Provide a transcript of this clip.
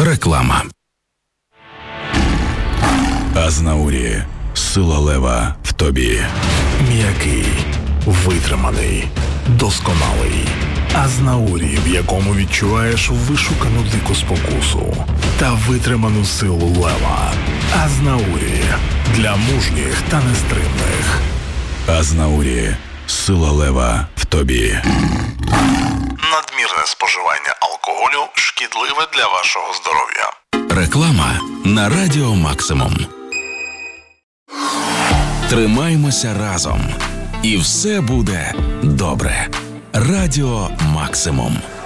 Реклама. Азнаурі. Сила лева в тобі. М'який, витриманий, досконалий. Азнаурі, в якому відчуваєш вишукану дику спокусу та витриману силу лева. Азнаурі для мужніх та нестримних. Азнаурі. Сила лева в тобі. Надмірне споживання алкоголю шкідливе для вашого здоров'я. Реклама на Радіо Максимум. Тримаймося разом. І все буде добре. Радіо Максимум.